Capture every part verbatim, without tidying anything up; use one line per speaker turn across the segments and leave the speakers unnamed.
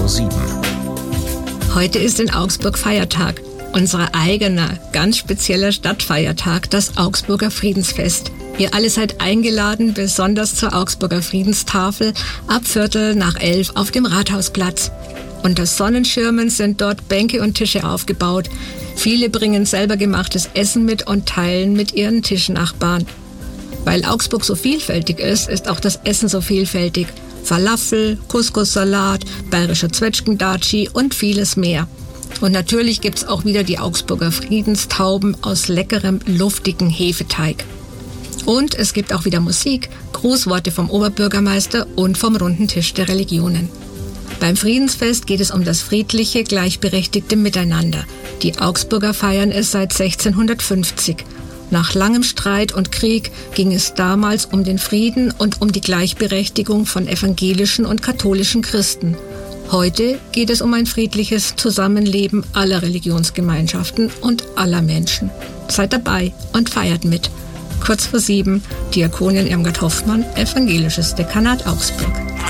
Uhr sieben.
Heute ist in Augsburg Feiertag. Unser eigener, ganz spezieller Stadtfeiertag, das Augsburger Friedensfest. Ihr alle seid eingeladen, besonders zur Augsburger Friedenstafel ab Viertel nach elf auf dem Rathausplatz. Unter Sonnenschirmen sind dort Bänke und Tische aufgebaut. Viele bringen selber gemachtes Essen mit und teilen mit ihren Tischnachbarn. Weil Augsburg so vielfältig ist, ist auch das Essen so vielfältig. Falafel, Couscous-Salat, bayerischer Zwetschgendatschi und vieles mehr. Und natürlich gibt's auch wieder die Augsburger Friedenstauben aus leckerem, luftigen Hefeteig. Und es gibt auch wieder Musik, Grußworte vom Oberbürgermeister und vom runden Tisch der Religionen. Beim Friedensfest geht es um das friedliche, gleichberechtigte Miteinander. Die Augsburger feiern es seit sechzehnhundertfünfzig. Nach langem Streit und Krieg ging es damals um den Frieden und um die Gleichberechtigung von evangelischen und katholischen Christen. Heute geht es um ein friedliches Zusammenleben aller Religionsgemeinschaften und aller Menschen. Seid dabei und feiert mit. Kurz vor sieben, Diakonin Irmgard Hoffmann, Evangelisches Dekanat Augsburg.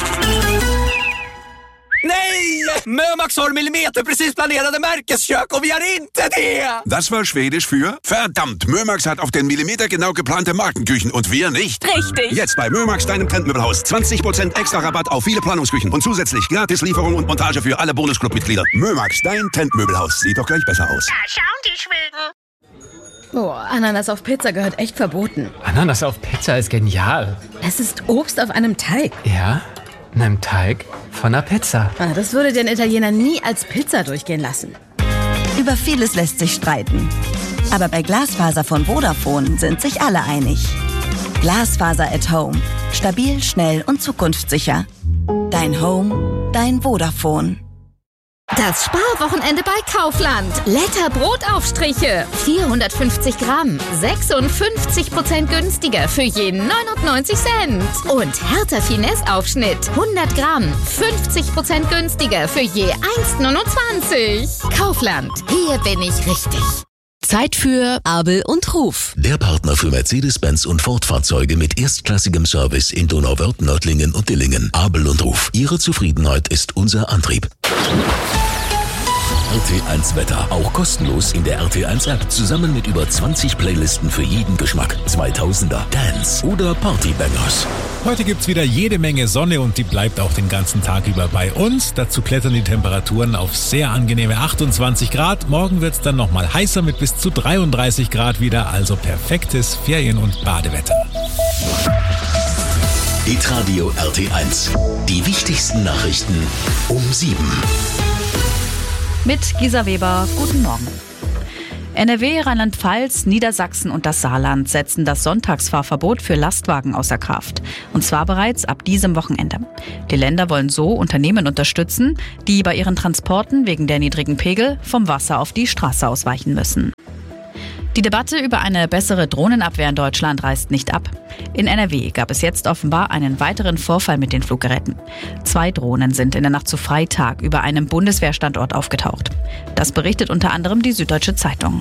Nej! Mömax har millimeterprecis planerade Märkeskök och vi har inte det!
Das war Schwedisch für verdammt, Mömax hat auf den Millimeter genau geplante Markenküchen und wir nicht.
Richtig.
Jetzt bei Mömax, deinem Trendmöbelhaus. zwanzig Prozent extra Rabatt auf viele Planungsküchen und zusätzlich gratis Lieferung und Montage für alle Bonusclub-Mitglieder. Mömax, dein Trendmöbelhaus. Sieht doch gleich besser aus.
Da schauen die Schweden.
Oh, Ananas auf Pizza gehört echt verboten.
Ananas auf Pizza ist genial.
Es ist Obst auf einem Teig.
Ja, in einem Teig von einer Pizza.
Ah, das würde den Italiener nie als Pizza durchgehen lassen.
Über vieles lässt sich streiten. Aber bei Glasfaser von Vodafone sind sich alle einig. Glasfaser at Home. Stabil, schnell und zukunftssicher. Dein Home, dein Vodafone.
Das Sparwochenende bei Kaufland. Letter Brotaufstriche. vierhundertfünfzig Gramm. sechsundfünfzig Prozent günstiger für je neunundneunzig Cent. Und Hertha Finesse Aufschnitt. hundert Gramm. fünfzig Prozent günstiger für je eins neunundzwanzig. Kaufland. Hier bin ich richtig.
Zeit für Abel und Ruf.
Der Partner für Mercedes-Benz und Ford-Fahrzeuge mit erstklassigem Service in Donauwörth, Nördlingen und Dillingen. Abel und Ruf. Ihre Zufriedenheit ist unser Antrieb. R T eins Wetter. Auch kostenlos in der R T eins App. Zusammen mit über zwanzig Playlisten für jeden Geschmack. zweitausender, Dance oder Partybangers.
Heute gibt's wieder jede Menge Sonne und die bleibt auch den ganzen Tag über bei uns. Dazu klettern die Temperaturen auf sehr angenehme achtundzwanzig Grad. Morgen wird's dann nochmal heißer mit bis zu dreiunddreißig Grad wieder. Also perfektes Ferien- und Badewetter.
Hitradio R T eins. Die wichtigsten Nachrichten um sieben.
Mit Gisa Weber, guten Morgen. N R W, Rheinland-Pfalz, Niedersachsen und das Saarland setzen das Sonntagsfahrverbot für Lastwagen außer Kraft. Und zwar bereits ab diesem Wochenende. Die Länder wollen so Unternehmen unterstützen, die bei ihren Transporten wegen der niedrigen Pegel vom Wasser auf die Straße ausweichen müssen. Die Debatte über eine bessere Drohnenabwehr in Deutschland reißt nicht ab. In N R W gab es jetzt offenbar einen weiteren Vorfall mit den Fluggeräten. Zwei Drohnen sind in der Nacht zu Freitag über einem Bundeswehrstandort aufgetaucht. Das berichtet unter anderem die Süddeutsche Zeitung.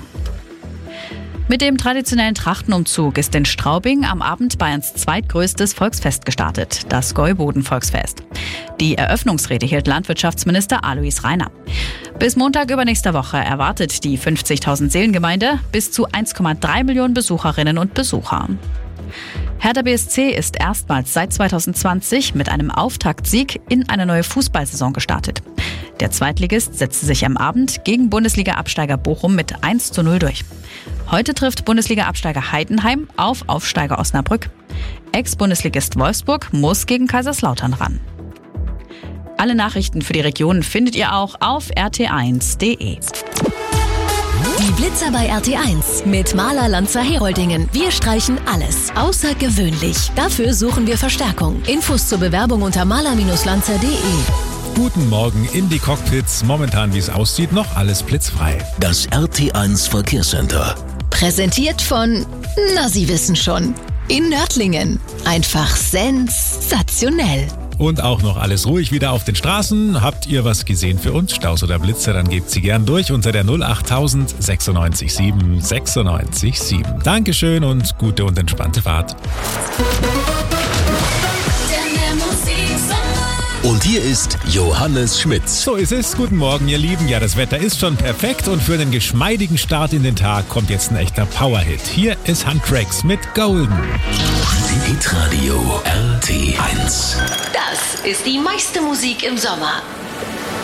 Mit dem traditionellen Trachtenumzug ist in Straubing am Abend Bayerns zweitgrößtes Volksfest gestartet, das Gäuboden-Volksfest. Die Eröffnungsrede hielt Landwirtschaftsminister Alois Rainer. Bis Montag übernächster Woche erwartet die fünfzigtausend Seelengemeinde bis zu eins Komma drei Millionen Besucherinnen und Besucher. Hertha B S C ist erstmals seit zweitausendzwanzig mit einem Auftaktsieg in eine neue Fußballsaison gestartet. Der Zweitligist setzte sich am Abend gegen Bundesliga-Absteiger Bochum mit eins zu null durch. Heute trifft Bundesliga-Absteiger Heidenheim auf Aufsteiger Osnabrück. Ex-Bundesligist Wolfsburg muss gegen Kaiserslautern ran. Alle Nachrichten für die Region findet ihr auch auf r t eins punkt d e.
Die Blitzer bei R T eins mit Maler Lanzer Heroldingen. Wir streichen alles. Außergewöhnlich. Dafür suchen wir Verstärkung. Infos zur Bewerbung unter maler Lanzer punkt d e.
Guten Morgen in die Cockpits. Momentan, wie es aussieht, noch alles blitzfrei.
Das R T eins Verkehrscenter.
Präsentiert von, na Sie wissen schon, in Nördlingen. Einfach sensationell.
Und auch noch alles ruhig wieder auf den Straßen. Habt ihr was gesehen für uns? Staus oder Blitze? Dann gebt sie gern durch unter der null achttausend sechsundneunzig sieben sechsundneunzig sieben. Dankeschön und gute und entspannte Fahrt.
Der Musiksommer.
Und hier ist Johannes Schmitz.
So ist es. Guten Morgen, ihr Lieben. Ja, das Wetter ist schon perfekt und für einen geschmeidigen Start in den Tag kommt jetzt ein echter Powerhit. Hier ist Huntrax mit Golden.
Hitradio R T eins.
Das ist die meiste Musik im Sommer.